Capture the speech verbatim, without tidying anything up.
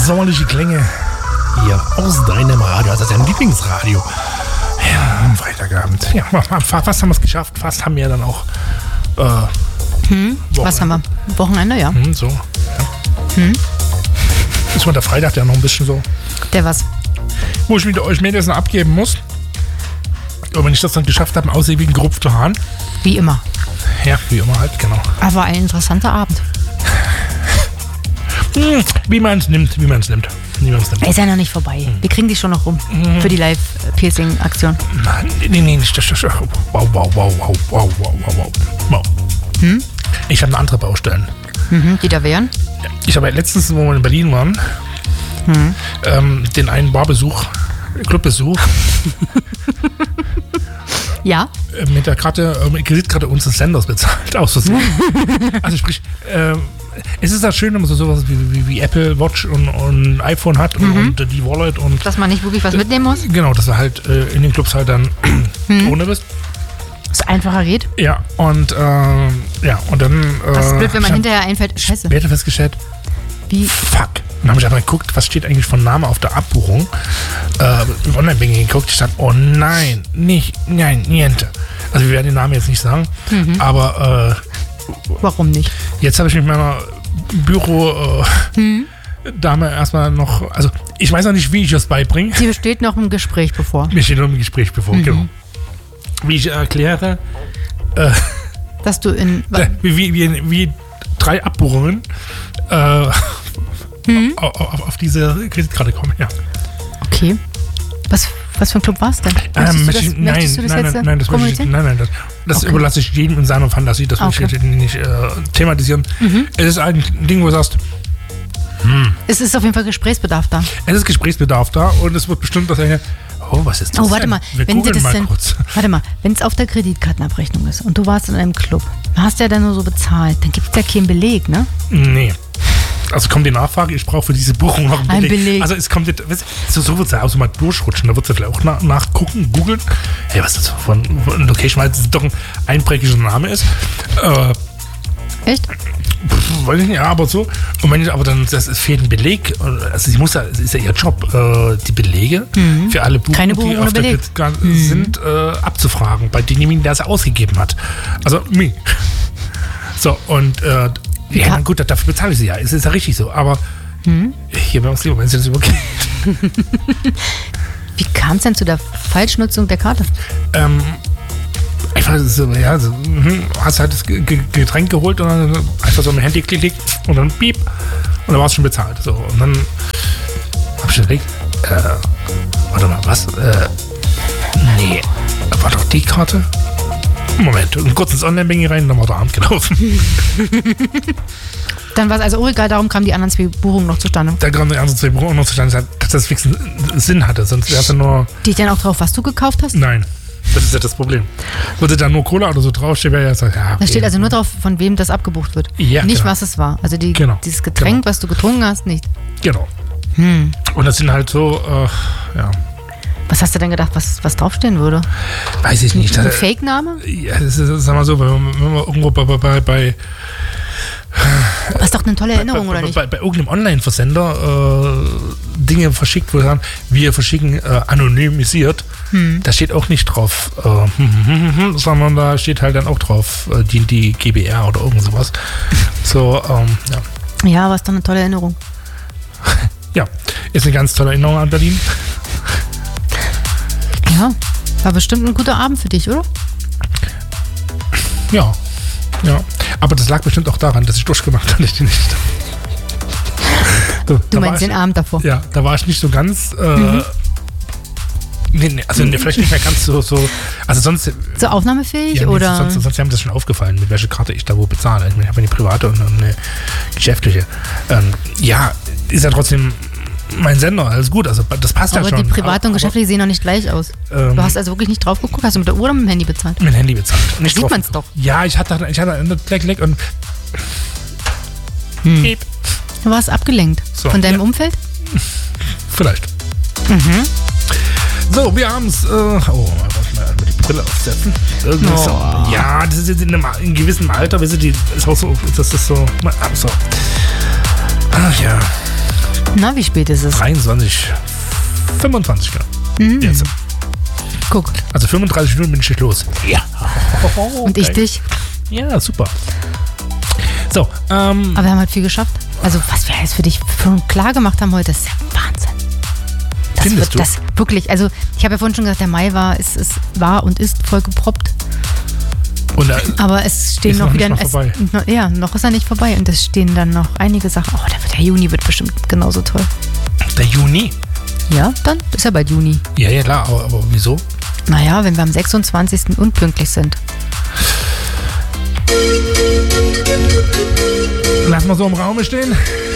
sommerliche Klänge hier aus deinem Radio, also deinem Lieblingsradio. Ja, am Freitagabend. Ja, fast haben wir es geschafft. Fast haben wir dann auch äh, hm, was haben wir? Wochenende, ja. Hm, so. Ja. Hm. Ist mal der Freitag, der noch ein bisschen so. Der was? Wo ich wieder euch Mädels abgeben muss. Und wenn ich das dann geschafft habe, aussehen wie ein gerupfter Hahn. Wie immer. Ja, wie immer halt, genau. Aber ein interessanter Abend. Hm, wie man es nimmt, wie man es nimmt. Wie man's nimmt. Ist ja noch nicht vorbei. Hm. Wir kriegen die schon noch rum. Hm. Für die Live-Piercing-Aktion. Nein, nee, nee, nicht. Das, das, wow, wow, wow, wow, wow, wow, wow, wow. Hm? Ich habe eine andere Baustellen. Mhm, die da wären? Ich habe letztens, wo wir in Berlin waren, hm. ähm, den einen Barbesuch, Clubbesuch. Ja. Mit der Karte, äh, Kreditkarte unseres Senders bezahlt. Aus Versehen. Also sprich, äh, es ist ja schön, wenn man so sowas wie, wie, wie Apple Watch und, und iPhone hat und, mhm. und äh, die Wallet und. Dass man nicht wirklich was mitnehmen muss? Genau, dass du halt äh, in den Clubs halt dann mhm. ohne bist. Dass es einfacher geht? Ja, und äh, ja, und dann. Äh, das ist blöd, wenn man hinterher einfällt. Scheiße. Später festgestellt. Wie? Fuck. Dann habe ich aber geguckt, was steht eigentlich von Name auf der Abbuchung. Äh, Im Online-Banking geguckt, ich dachte, oh nein, nicht, nein, niente. Also wir werden den Namen jetzt nicht sagen, mhm. aber äh, warum nicht? Jetzt habe ich mit meiner Büro äh, mhm. Dame erstmal noch, also ich weiß noch nicht, wie ich das beibringe. Sie steht noch im Gespräch bevor. Mir steht noch im Gespräch bevor, mhm. genau. Wie ich erkläre, äh, dass du in wie, wie, wie, wie drei Abbuchungen äh, mhm. auf, auf, auf diese Kreditkarte kommen, ja. Okay. Was, was für ein Club war es denn? Ähm, du das, ich, nein, du das nein, nein, nein, das ich, nein, nein, das, das okay. überlasse ich jedem in seiner Fantasie, das will okay. ich nicht äh, thematisieren. Mhm. Es ist ein Ding, wo du sagst, hm. Es ist auf jeden Fall Gesprächsbedarf da. Es ist Gesprächsbedarf da und es wird bestimmt das eine, oh, was ist das Oh, warte denn? mal, Wir wenn Sie das mal denn, kurz. Warte mal, wenn es auf der Kreditkartenabrechnung ist und du warst in einem Club, hast du ja dann nur so bezahlt, dann gibt es ja keinen Beleg, ne? Nee. Also kommt die Nachfrage, ich brauche für diese Buchung noch einen ein Beleg. Beleg. Also es kommt jetzt, so, so wird es ja auch so mal durchrutschen, da wird es ja vielleicht auch nach, nachgucken, googeln. Hey, was das von, von Location, weil es doch ein einpräglicher Name ist. Äh, Echt? Pff, weiß ich nicht, ja, aber so. Und wenn ich aber dann, das fehlt ein Beleg, also sie muss ja, es ist ja ihr Job, äh, die Belege mhm. für alle Buchungen, Buchung die auf der Kreditkarte mhm. sind, äh, abzufragen, bei demjenigen, der sie ausgegeben hat. Also, me. So, und äh, ja, ja, gut, dafür bezahle ich sie ja. Es ist ja richtig so. Aber hm? hier wäre es lieber, wenn sie das übergeht. Wie kam es denn zu der Falschnutzung der Karte? Ähm, einfach so, ja, so, hm, hast halt das Getränk geholt und dann einfach so mit dem Handy geklickt und dann piep und dann war es schon bezahlt. So, und dann hab ich überlegt, äh, warte mal, was? Äh, nee, war doch die Karte? Moment, und kurz ins Online-Banking rein, dann war der Abend gelaufen. Dann war es also auch egal, darum kamen die anderen zwei Buchungen noch zustande. Da kamen die anderen zwei Buchungen noch zustande, dass das fix einen Sinn hatte, sonst wäre es ja nur... Steht dann auch drauf, was du gekauft hast? Nein, das ist ja das Problem. Würde da nur Cola oder so draufstehen, wäre ja so, ja... Da steht also nur drauf, von wem das abgebucht wird. Ja, nicht, genau. was es war. Also die, genau. dieses Getränk, genau. was du getrunken hast, nicht. Genau. Hm. Und das sind halt so, äh, ja... Was hast du denn gedacht, was, was draufstehen würde? Weiß ich nicht. Ein, ein Fake-Name? Ja, das ist, sag mal so, wenn man, wenn man irgendwo bei, bei, bei das ist doch eine tolle Erinnerung, bei, oder bei, nicht? Bei, bei irgendeinem Online-Versender äh, Dinge verschickt, wo sagen, wir verschicken äh, anonymisiert. Hm. Da steht auch nicht drauf, äh, sondern da steht halt dann auch drauf, äh, die, die G B R oder irgend sowas. So, ähm, ja. Ja, aber ist doch eine tolle Erinnerung. Ja, ist eine ganz tolle Erinnerung an Berlin. Ja, war bestimmt ein guter Abend für dich, oder? Ja, ja. Aber das lag bestimmt auch daran, dass ich durchgemacht hatte, ich nicht. So, du meinst den Abend davor? Ja, da war ich nicht so ganz. Äh, mhm. nee, nee, also mhm. vielleicht nicht mehr ganz so. so also sonst. So aufnahmefähig? Ja, nee, oder? Sonst, sonst wäre mir das schon aufgefallen, mit welcher Karte ich da wo bezahle. Ich habe eine private und eine geschäftliche. Ähm, ja, ist ja trotzdem. Mein Sender, alles gut, also das passt aber ja schon. Aber die private und geschäftliche sehen noch nicht gleich aus. Ähm, du hast also wirklich nicht drauf geguckt? Hast du mit der Uhr oder mit dem Handy bezahlt? Mit dem Handy bezahlt. Nicht sieht man es doch. Ja, ich hatte, ich hatte eine Klick, Klick und hm. Du warst abgelenkt. So, von deinem ja. Umfeld? Vielleicht. Mhm. So, wir haben es. Äh, oh, mal die Brille aufsetzen. Irgendwie oh. so, ja, das ist jetzt in einem, in gewissem Alter, weißt du, die ist auch so, das ist so. So. Ach ja. Na, wie spät ist es? dreiundzwanzig, fünfundzwanzig, genau. Mhm. Jetzt. Guck. Also fünfunddreißig Minuten bin ich los. Ja. Und ich dich? Ja, super. So, ähm. Aber wir haben halt viel geschafft. Also, was wir alles für dich schon klar gemacht haben heute, ist ja Wahnsinn. Das Findest wird du? das wirklich. Also, ich habe ja vorhin schon gesagt, der Mai war, ist, ist, war und ist voll geproppt. Und da Aber es stehen ist noch noch wieder. nicht mal es, vorbei. noch, ja, noch ist er nicht vorbei. Und es stehen dann noch einige Sachen. Oh, der, wird, der Juni wird bestimmt genauso toll. der Juni? Ja, dann ist ja bald Juni. Ja, ja, klar, aber, aber wieso? Naja, wenn wir am sechsundzwanzigsten unpünktlich sind. Lass mal so im Raum stehen.